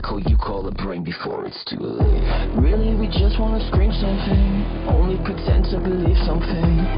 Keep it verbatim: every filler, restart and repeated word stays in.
vehicle you call a brain before it's too late. Really, we just wanna scream something, only pretend to believe something.